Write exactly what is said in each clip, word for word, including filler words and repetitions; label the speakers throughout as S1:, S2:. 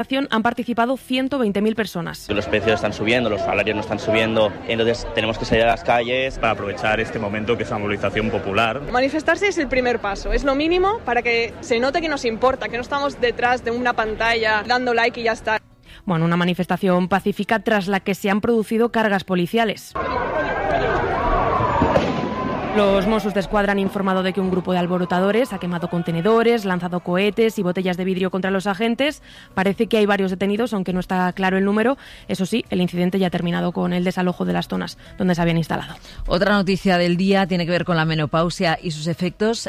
S1: han participado ciento veinte mil personas.
S2: Los precios están subiendo, los salarios no están subiendo, entonces tenemos que salir a las calles
S3: para aprovechar este momento que es una movilización popular.
S4: Manifestarse es el primer paso, es lo mínimo para que se note que nos importa, que no estamos detrás de una pantalla dando like y ya está.
S1: Bueno, una manifestación pacífica tras la que se han producido cargas policiales. Los Mossos d'Esquadra han informado de que un grupo de alborotadores ha quemado contenedores, lanzado cohetes y botellas de vidrio contra los agentes. Parece que hay varios detenidos, aunque no está claro el número. Eso sí, el incidente ya ha terminado con el desalojo de las zonas donde se habían instalado.
S5: Otra noticia del día tiene que ver con la menopausia y sus efectos.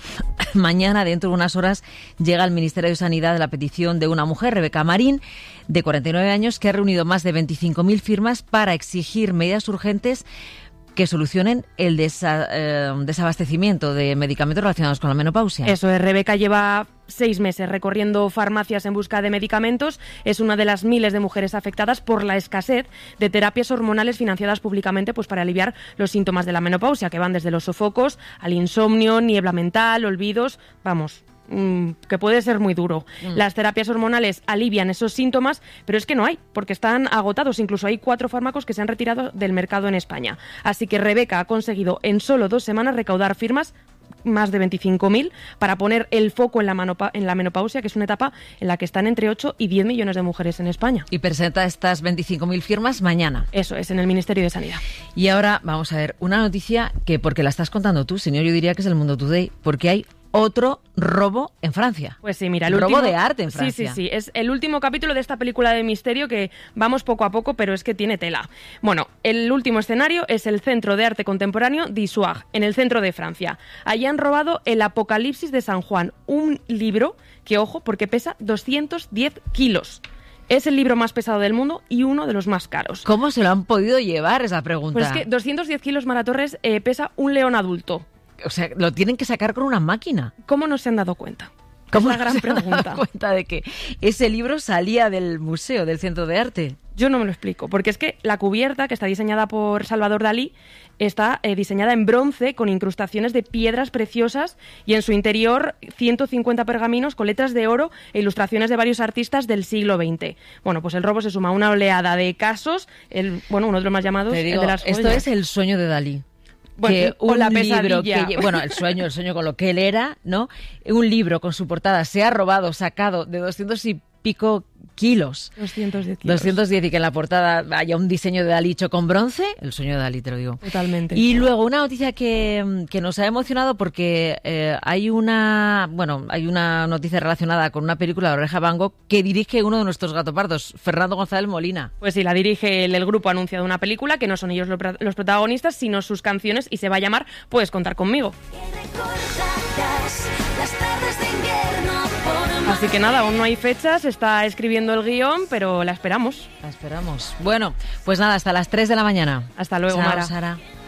S5: Mañana, dentro de unas horas, llega al Ministerio de Sanidad la petición de una mujer, Rebeca Marín, de cuarenta y nueve años, que ha reunido más de veinticinco mil firmas para exigir medidas urgentes que solucionen el desa, eh, desabastecimiento de medicamentos relacionados con la menopausia.
S1: Eso es, Rebeca lleva seis meses recorriendo farmacias en busca de medicamentos. Es una de las miles de mujeres afectadas por la escasez de terapias hormonales financiadas públicamente, pues para aliviar los síntomas de la menopausia, que van desde los sofocos al insomnio, niebla mental, olvidos, vamos, que puede ser muy duro. Mm. Las terapias hormonales alivian esos síntomas, pero es que no hay, porque están agotados. Incluso hay cuatro fármacos que se han retirado del mercado en España. Así que Rebeca ha conseguido en solo dos semanas recaudar firmas, más de veinticinco mil, para poner el foco en la, manopa- en la menopausia, que es una etapa en la que están entre ocho y diez millones de mujeres en España.
S5: Y presenta estas veinticinco mil firmas mañana.
S1: Eso es, en el Ministerio de Sanidad.
S5: Y ahora vamos a ver una noticia que, porque la estás contando tú, señor, yo diría que es el Mundo Today, porque hay otro robo en Francia.
S1: Pues sí, mira, el
S5: robo
S1: último...
S5: de arte en Francia.
S1: Sí, sí, sí. Es el último capítulo de esta película de misterio que vamos poco a poco, pero es que tiene tela. Bueno, el último escenario es el Centro de Arte Contemporáneo d'Issoire, en el centro de Francia. Allí han robado el Apocalipsis de San Juan, un libro que, ojo, porque pesa doscientos diez kilos. Es el libro más pesado del mundo y uno de los más caros.
S5: ¿Cómo se lo han podido llevar, esa pregunta?
S1: Pues es que doscientos diez kilos, Mara Torres, eh, pesa un león adulto.
S5: O sea, lo tienen que sacar con una máquina.
S1: ¿Cómo no se han dado cuenta?
S5: ¿Cómo
S1: es la gran
S5: no se han
S1: pregunta.
S5: dado cuenta de que ese libro salía del museo, del Centro de Arte?
S1: Yo no me lo explico, porque es que la cubierta, que está diseñada por Salvador Dalí, está eh, diseñada en bronce con incrustaciones de piedras preciosas y en su interior ciento cincuenta pergaminos con letras de oro e ilustraciones de varios artistas del siglo veinte. Bueno, pues el robo se suma a una oleada de casos, el, bueno, uno de los más llamados,
S5: Te digo,
S1: el de las joyas.
S5: Esto es el sueño de Dalí.
S1: Bueno,
S5: que
S1: o
S5: un
S1: la
S5: libro
S1: pesadilla.
S5: que, bueno, el sueño, el sueño con lo que él era, ¿no? Un libro con su portada se ha robado, sacado de doscientos y pico kilos.
S1: doscientos diez kilos.
S5: doscientos diez y que en la portada haya un diseño de Dalí hecho con bronce. El sueño de Dalí, te lo digo.
S1: Totalmente.
S5: Y luego una noticia que, que nos ha emocionado porque eh, hay una, bueno, hay una noticia relacionada con una película de Oreja Van Gogh que dirige uno de nuestros gatopardos, Fernando González Molina.
S1: Pues sí, la dirige el, el grupo, ha anunciado una película que no son ellos los, los protagonistas, sino sus canciones, y se va a llamar Puedes contar conmigo. Así que nada, aún no hay fecha, se está escribiendo el guión, pero la esperamos.
S5: La esperamos. Bueno, pues nada, hasta las tres de la mañana.
S1: Hasta luego,
S5: Chao,
S1: Mara.
S5: Sara.